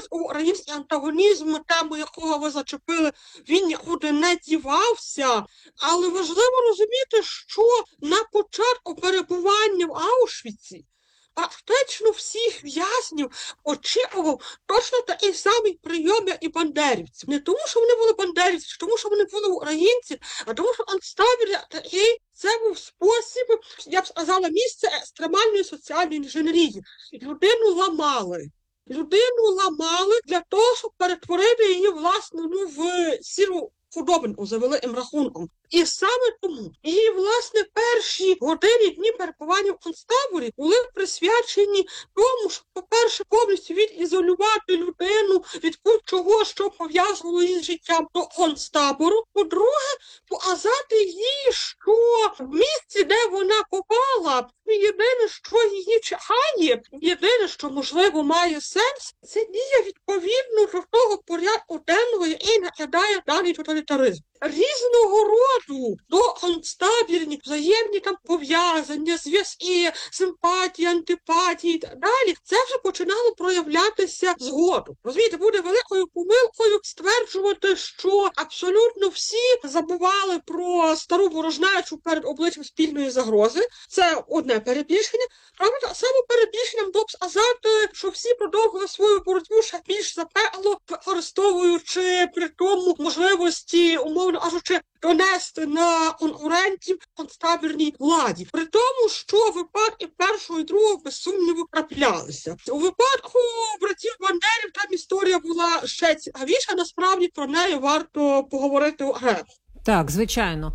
весь український антагонізм, тему якого ви зачепили, він нікуди не дівався. Але важливо розуміти, що на початку перебування в Аушвіці практично всіх в'язнів очікував точно такий самий прийом, як і бандерівців. Не тому, що вони були бандерівці, чи тому, що вони були українці, а тому, що концтабір такий, це був спосіб, я б сказала, місце екстремальної соціальної інженерії. Людину ламали для того, щоб перетворити її, власне, в сіру худобинку за великим рахунком. І саме тому її, власне, перші години, дні перебування в концтаборі були присвячені тому, щоб, по-перше, повністю відізолювати людину від будь-чого, що пов'язувало її з життям до концтабору. По-друге, показати їй, що в місці, де вона попала, єдине, що її чекає, єдине, що, можливо, має сенс, це дія відповідно до того порядку денного, який накладає даний тоталітаризм. Різного роду доконцтабірні взаємні там пов'язання, зв'язки, симпатії, антипатії і так далі, це вже починало проявлятися згодом. Розумієте, буде великою помилкою стверджувати, що абсолютно всі забували про стару ворожнечу перед обличчям спільної загрози. Це одне перебільшення. Правда, так само перебільшенням було б сказати, що всі продовжили свою боротьбу ще більш запекло, використовуючи при тому можливості, умовно кажучи, донести на конкурентів концтабірній владі. При тому, що випадки першого і другого, без сумніву, траплялися. У випадку братів Бандерів там історія була ще цікавіша, насправді про неї варто поговорити окремо. Так, звичайно.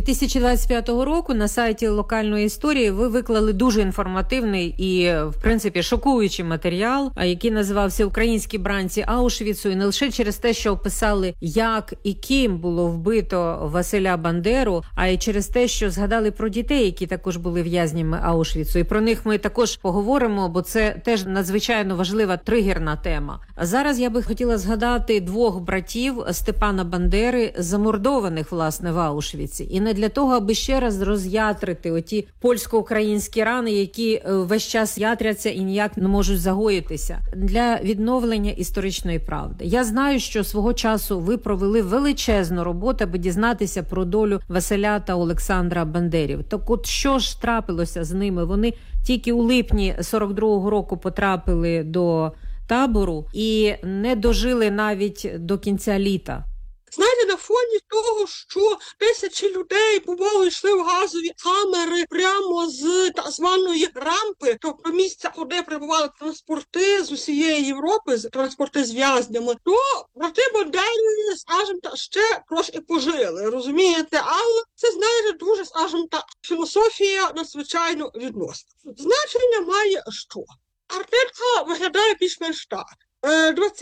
2025 року на сайті локальної історії ви виклали дуже інформативний і, в принципі, шокуючий матеріал, який називався «Українські бранці Аушвіцу», і не лише через те, що описали, як і ким було вбито Василя Бандеру, а й через те, що згадали про дітей, які також були в'язнями Аушвіцу. І про них ми також поговоримо, бо це теж надзвичайно важлива тригерна тема. А зараз я би хотіла згадати двох братів Степана Бандери, замордованих, власне, в Аушвіці. І не для того, аби ще раз роз'ятрити оті польсько-українські рани, які весь час ятряться і ніяк не можуть загоїтися, для відновлення історичної правди. Я знаю, що свого часу ви провели величезну роботу, аби дізнатися про долю Василя та Олександра Бандерів. Так от, що ж трапилося з ними? Вони тільки у липні 42-го року потрапили до табору і не дожили навіть до кінця літа. Знаєте, на фоні того, що тисячі людей поволі йшли в газові камери прямо з так званої рампи, тобто місця, куди прибували транспорти з усієї Європи, транспорти з в'язнями, то брати Бандери, скажімо так, ще трошки пожили, розумієте? Але це, знаєте, дуже, скажімо так, філософія надзвичайно відносна. Значення має що? Картинка виглядає більш-менш так. 20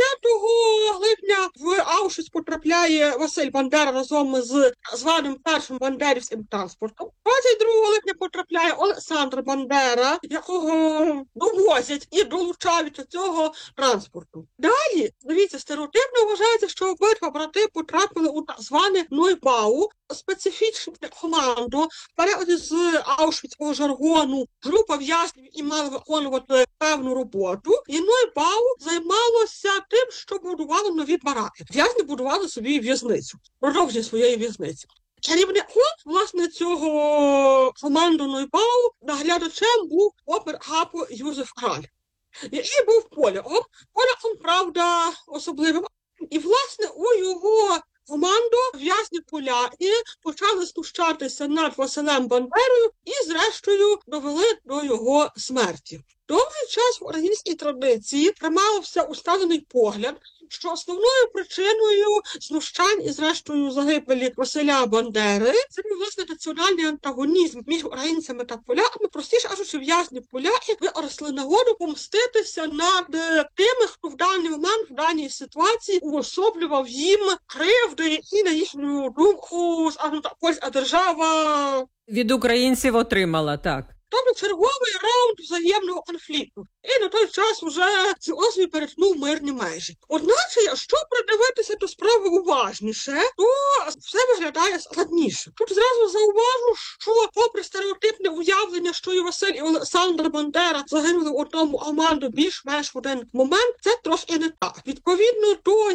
липня в Аушвіц потрапляє Василь Бандера разом з званим першим бандерівським транспортом. 22 липня потрапляє Олександр Бандера, якого довозять і долучають до цього транспорту. Далі, дивіться, стереотипно вважається, що обидва брати потрапили у так зване Нойбау, специфічне командо, в періоді з аушвіцького жаргону, група в'язнів і мали виконувати певну роботу. І Нойбау займалося тим, що будувало нові бараки. В'язні будували собі в'язницю, продовження своєї в'язниці. Керівником, власне, цього команду Нойбау наглядачем був опер-гапо Юзеф Краль, який був поляком, правда, особливим. І, власне, у його команду в'язні поляки почали знущатися над Василем Бандерою і, зрештою, довели до його смерті. Довгий час в українській традиції тримався усталений погляд, що основною причиною знущань і, зрештою, загибелі Василя Бандери це був, власне, національний антагонізм між українцями та поляками. Простіше кажучи, в'язні поляки використали нагоду помститися над тими, хто в даний момент, в даній ситуації уособлював їм кривди, які, на їхню думку, скажімо так, польська держава від українців отримала, так. Тобто черговий раунд взаємного конфлікту. І на той час вже ці освій перетнув мирні межі. Одначе, якщо придивитися до справи уважніше, то все виглядає складніше. Тут зразу зауважу, що попри стереотипне уявлення, що і Василь, і Олександр Бандера загинули в одному команду більш-менш в один момент, це трошки не так. Відповідно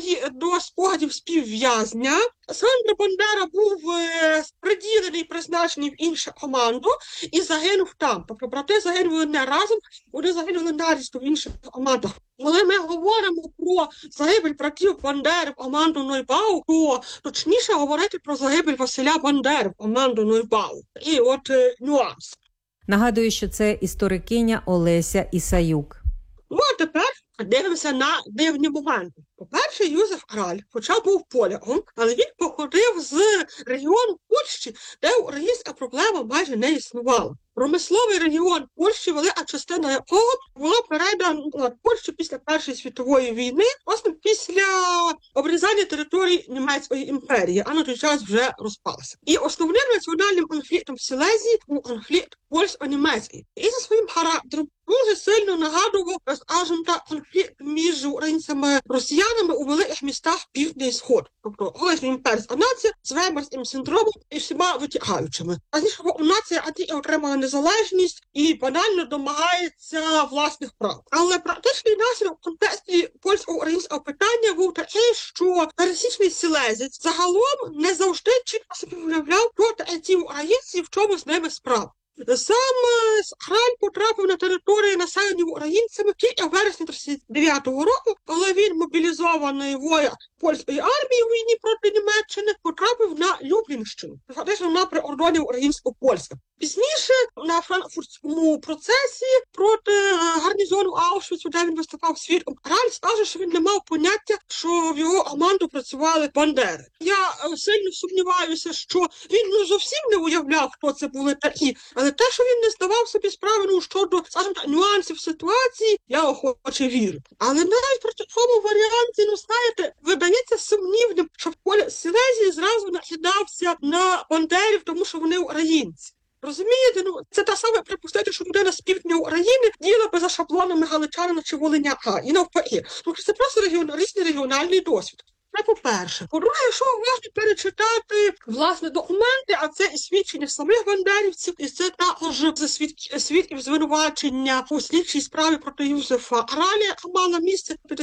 до спогадів співв'язня, Сандро Бандера був приділений, призначений в іншу команду і загинув там. Тобто брати загинули не разом, вони загинули нарізно в інших командах. Коли ми говоримо про загибель братів Бандери в команду Нойбау, то точніше говорити про загибель Василя Бандери в команду Нойбау. І от нюанс. Нагадую, що це історикиня Олеся Ісаюк. Ну, а тепер дивимося на дивні моменти. По-перше, Юзеф Краль, хоча був поляком, але він походив з регіону Польщі, де українська проблема майже не існувала. Промисловий регіон Польщі, велика частина якого була передана Польщі після Першої світової війни, власне, після обрізання територій Німецької імперії, а на той час вже розпалася. І основним національним конфліктом в Силезії був конфлікт польсько-німецький. І за своїм характером дуже сильно нагадував, скажімо так, конфлікт між українцями і росіянами у великих містах Півдня і Сход. Тобто колишня імперська нація з веймарським синдромом і всіма витікаючими. А нація тільки отримала незалежність і банально домагається власних прав. Але практичний наслідок в контексті польсько-українського питання був такий, що пересічний силезець загалом не завжди чітко собі уявляв, хто ці українці, в чому з ними справа. Сам Краль потрапив на території, населені українцями тільки в вересні 1939 року, коли він, мобілізований воїн польської армії у війні проти Німеччини, потрапив на Люблінщину, фактично на прикордонні українсько-польська. Пізніше на франкфуртському процесі проти гарнізону Аушвіцу, де він виступав свідком, Краль скаже, що він не мав поняття, що в його команду працювали бандери. Я сильно сумніваюся, що він зовсім не уявляв, хто це були такі, але те, що він не здавав собі справи щодо, скажімо так, нюансів ситуації, я охоче вірю. Але навіть при такому варіанті, знаєте, видається сумнівним, що в полі Силезії зразу накидався на бандерів, тому що вони українці. Розумієте, це те саме припустити, що людина з півдня України діла би за шаблонами галичанина чи волиняка, і навпаки. Тому що це просто різний регіональний досвід. Це по-перше. По-друге, що можна перечитати, власне, документи, а це і свідчення самих бандерівців, і це також свідків звинувачення у слідчій справі проти Юзефа Краля, яка мала місце в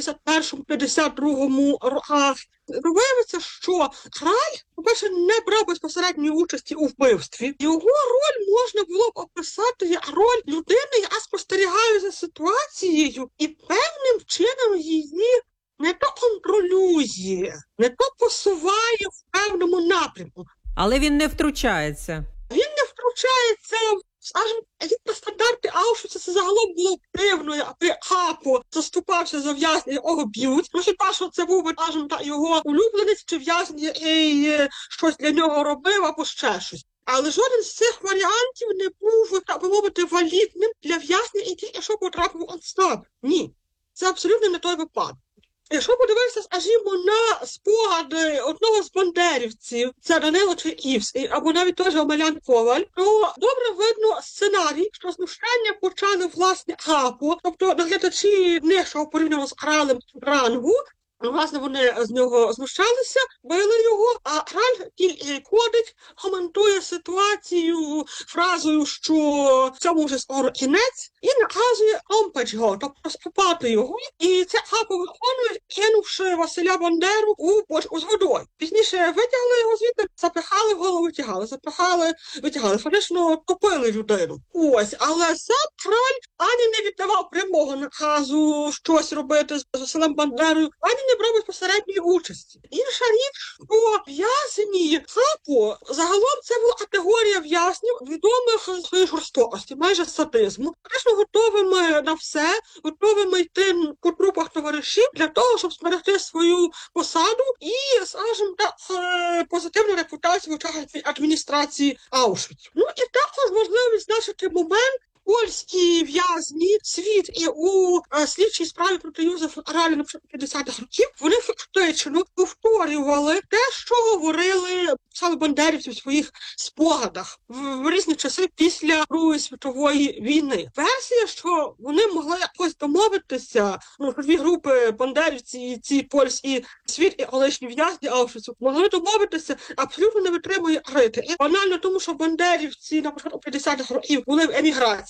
51-52 роках. Виявиться, що Краль, по-перше, не брав безпосередньої участі у вбивстві. Його роль можна було б описати як роль людини, яка спостерігає за ситуацією і певним чином її не то контролює, не то посуває в певному напрямку. Але він не втручається. Він не втручається, скажімо, на стандарти Аушвіца це загалом було дивно, аби Капо заступався за в'язня, якого б'ють. Ну, хіба що це був би, скажімо, його улюбленець чи в'язень, який щось для нього робив або ще щось. Але жоден з цих варіантів не був, так би мовити, валідним для в'язня, який що потрапив у концтабір. Ні, це абсолютно не той випадок. Якщо подивитися, скажімо, на спогади одного з бандерівців, це Данило Чайківський, або навіть теж Омелян Коваль, то добре видно сценарій, що знущання почали власне Капо, тобто наглядачі нижчого порівняно з Кралем рангу. Власне, вони з нього знущалися, били його, а Краль тільки ходить, коментує ситуацію фразою, що в цьому вже скоро кінець, і наказує омпач його, тобто скупати його. І це Капо виконує, кинувши Василя Бандеру у бочку з водою. Пізніше витягли його звідти, запихали в голову, витягали. Фактично топили людину. Ось, але сам Краль ані не віддавав прямого наказу щось робити з Василем Бандерою, ані не брав безпосередньої участі. Інша річ, що в'язні Капо, загалом це була категорія в'язнів, відомих своєї жорстокості, майже садизму, звісно, готовими на все, готовими йти по трупах товаришів для того, щоб зберегти свою посаду і, скажімо так, позитивну репутацію в очах адміністрації Аушвіцу. Ну і також важливо відзначити момент, польські в'язні, світ і у слідчій справі проти Юзефа Краля на початку 50-х років, вони фактично повторювали те, що говорили саме бандерівці в своїх спогадах в різні часи після Другої світової війни. Версія, що вони могли якось домовитися, дві групи бандерівці, ці польські світ і колишні в'язні Аушвіцу, могли домовитися, абсолютно не витримує критики. Банально тому, що бандерівці на початку 50-х років були в еміграції.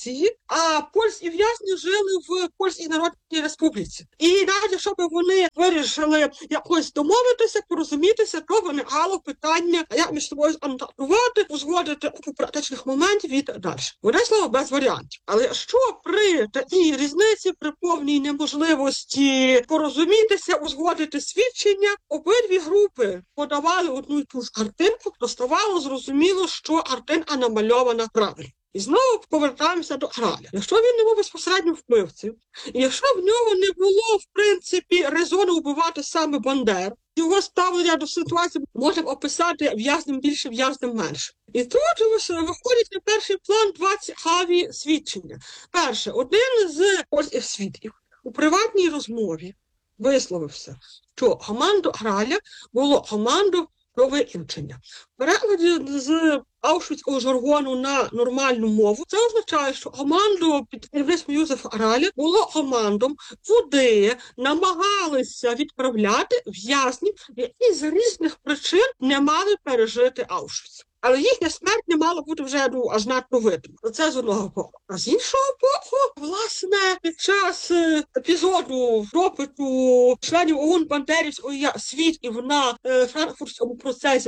окупації, а польські в'язні жили в Польській Народній Республіці. І навіть, щоб вони вирішили якось домовитися, порозумітися, то виникало питання, як між собою контактувати, узгодити купу практичних моментів і так далі. Одне слово, без варіантів. Але що при такій різниці, при повній неможливості порозумітися, узгодити свідчення, обидві групи подавали одну і ту ж картинку, то ставало зрозуміло, що картинка намальована правильно. І знову повертаємося до Граля. Якщо він не був безпосередньо вбивцем, і якщо в нього не було, в принципі, резону вбивати саме Бандер, його ставлення до ситуації можна описати в'язнем більше, в'язнем менше. І тут виходить на перший план два цікаві свідчення. Перше, один з польських свідків у приватній розмові висловився, що команду Граля було команду про виключення. В перекладі з аушвіцького жаргону на нормальну мову це означає, що команду під керівництвом Йозефа Граля було командом, куди намагалися відправляти в'язнів, які з різних причин не мали пережити Аушвіц. Але їхня смерть не мала бути вже аж надто видно. Це з одного боку. А з іншого боку, власне, під час епізоду допиту членів ОУН бандерівської свідків на Франкфуртському процесі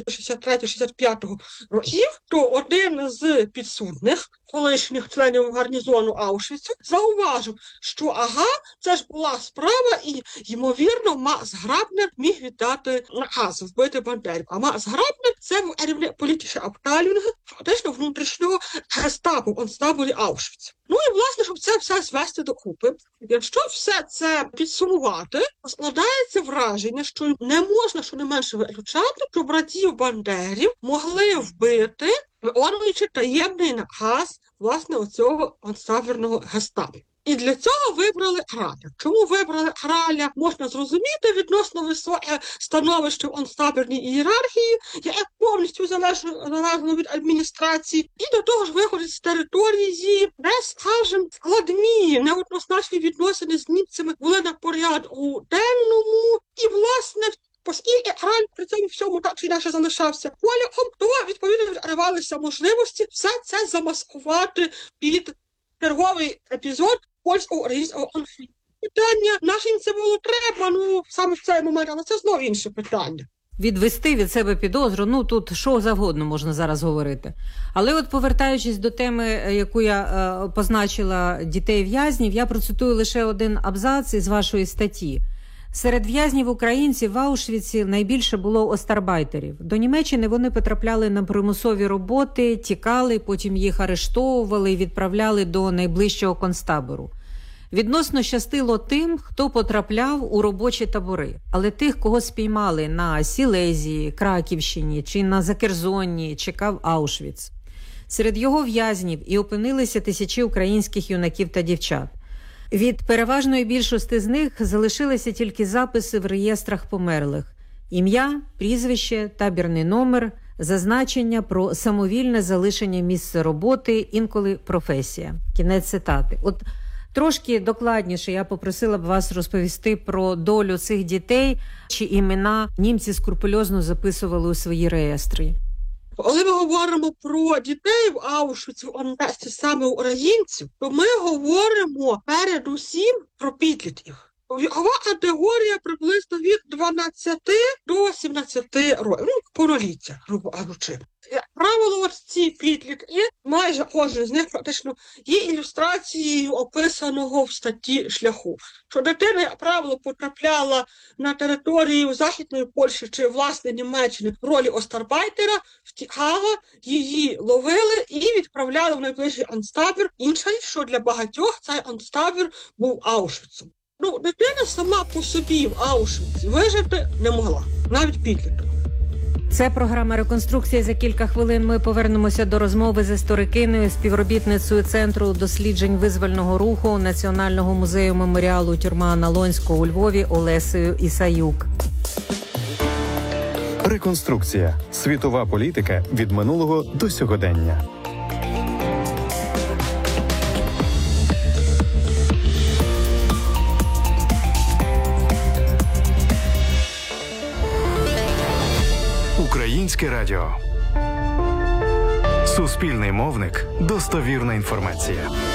63-65 років, то один з підсудних, колишніх членів гарнізону Аушвіцу, зауважив, що це ж була справа і, ймовірно, Макс Грабнер міг віддати наказ вбити бандерів. А Макс Грабнер – це був керівник політичної Абтейлінги, фактично внутрішнього гестапо в концтаборі Аушвіц. Ну і, власне, щоб це все звести докупи, якщо все це підсумувати, складається враження, що не можна щонайменше виключати, що братів Бандерів могли вбити, виконуючи таємний наказ, власне, оцього концтаборного гестапо. І для цього вибрали Граля. Чому вибрали Граля, можна зрозуміти, відносно високе становище в концтаборній ієрархії, яке повністю залежно від адміністрації, і до того ж виходить з території, де, скажімо, складні, неоднозначні відносини з німцями були на порядку денному, і, власне, оскільки Граль при цьому всьому так чи інакше залишався поляком, то, відповідно, відкривалися можливості все це замаскувати під черговий епізод польсько-українського конфлікту. Питання, нашим це було треба, саме в цей момент, але це знову інше питання. Відвести від себе підозру, тут що завгодно можна зараз говорити. Але от повертаючись до теми, яку я позначила, дітей-в'язнів, я процитую лише один абзац із вашої статті. Серед в'язнів-українців в Аушвіці найбільше було остарбайтерів. До Німеччини вони потрапляли на примусові роботи, тікали, потім їх арештовували і відправляли до найближчого концтабору. Відносно щастило тим, хто потрапляв у робочі табори. Але тих, кого спіймали на Сілезії, Краківщині чи на Закерзонні, чекав Аушвіц. Серед його в'язнів і опинилися тисячі українських юнаків та дівчат. Від переважної більшості з них залишилися тільки записи в реєстрах померлих. Ім'я, прізвище, табірний номер, зазначення про самовільне залишення місця роботи, інколи професія. Кінець цитати. От трошки докладніше я попросила б вас розповісти про долю цих дітей, чи імена німці скрупульозно записували у свої реєстри. Коли ми говоримо про дітей в Аушвіці, в контексті саме українців, то ми говоримо передусім про підлітків. Вікова категорія приблизно від 12 до 17 років, повноліття, грубо кажучи. Як правило, ці підлітки, майже кожен з них практично є ілюстрацією описаного в статті шляху. Що дитина, як правило, потрапляла на територію Західної Польщі чи, власне, Німеччини в ролі остарбайтера, втікала, її ловили і відправляли в найближчий концтабір. Інша річ, що для багатьох цей концтабір був Аушвіцом. Дитина сама по собі в Аушвіці вижити не могла, навіть підліток. Це програма «Реконструкція». За кілька хвилин ми повернемося до розмови з історикиною, співробітницею Центру досліджень визвольного руху Національного музею меморіалу «Тюрма Налонського» у Львові Олесею Ісаюк. Реконструкція. Світова політика від минулого до сьогодення. Українське радіо. Суспільний мовник. Достовірна інформація.